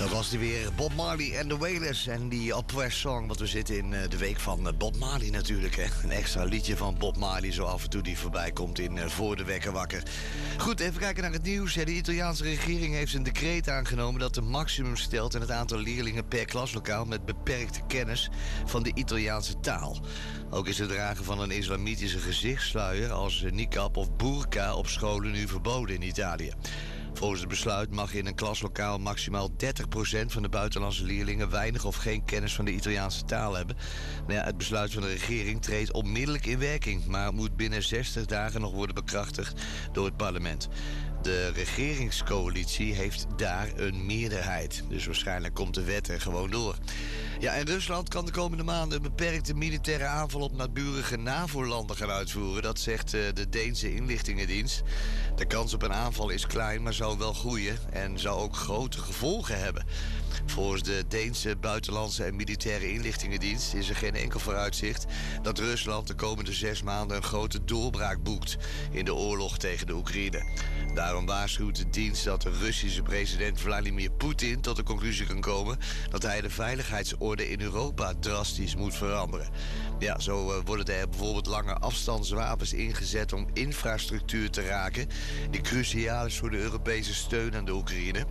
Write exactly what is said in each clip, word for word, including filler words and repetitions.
Dat was die weer, Bob Marley en de Wailers. En die Oppressed Song, want we zitten in de week van Bob Marley natuurlijk. Hè? Een extra liedje van Bob Marley, zo af en toe die voorbij komt in Voor de Wekker Wakker. Goed, even kijken naar het nieuws. De Italiaanse regering heeft een decreet aangenomen dat de maximum stelt in het aantal leerlingen per klaslokaal met beperkte kennis van de Italiaanse taal. Ook is het dragen van een islamitische gezichtssluier als niqab of burqa op scholen nu verboden in Italië. Volgens het besluit mag in een klaslokaal maximaal dertig procent van de buitenlandse leerlingen weinig of geen kennis van de Italiaanse taal hebben. Nou ja, het besluit van de regering treedt onmiddellijk in werking, maar moet binnen zestig dagen nog worden bekrachtigd door het parlement. De regeringscoalitie heeft daar een meerderheid. Dus waarschijnlijk komt de wet er gewoon door. Ja, en Rusland kan de komende maanden een beperkte militaire aanval op naburige NAVO-landen gaan uitvoeren. Dat zegt de Deense inlichtingendienst. De kans op een aanval is klein, maar zou wel groeien en zou ook grote gevolgen hebben. Volgens de Deense buitenlandse en militaire inlichtingendienst is er geen enkel vooruitzicht dat Rusland de komende zes maanden een grote doorbraak boekt in de oorlog tegen de Oekraïne. Daarom waarschuwt de dienst dat de Russische president Vladimir Poetin tot de conclusie kan komen dat hij de veiligheidsorde in Europa drastisch moet veranderen. Ja, zo uh, worden er bijvoorbeeld lange afstandswapens ingezet om infrastructuur te raken die cruciaal is voor de Europese steun aan de Oekraïne.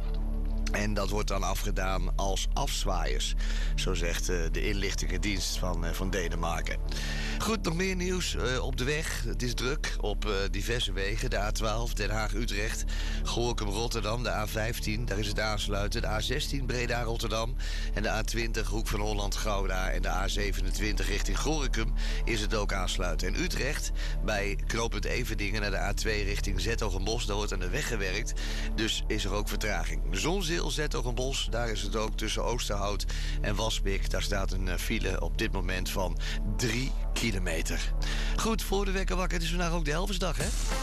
En dat wordt dan afgedaan als afzwaaiers. Zo zegt uh, de inlichtingendienst van, uh, van Denemarken. Goed, nog meer nieuws uh, op de weg. Het is druk op uh, diverse wegen. De A twaalf, Den Haag-Utrecht, Gorinchem-Rotterdam, de A vijftien, daar is het aansluiten. De A zestien, Breda-Rotterdam. En de A twintig, Hoek van Holland-Gouda. En de A zevenentwintig richting Gorinchem is het ook aansluiten. En Utrecht, bij knooppunt Everdingen naar de A twee richting Zetogenbosch, daar wordt aan de weg gewerkt. Dus is er ook vertraging. Zonzeel, Zetogenbosch, daar is het ook tussen Oosterhout en Waspik. Daar staat een file op dit moment van drie kilometer. Goed, voor de Wekker Wakker, het is vandaag ook de Elvisdag, hè?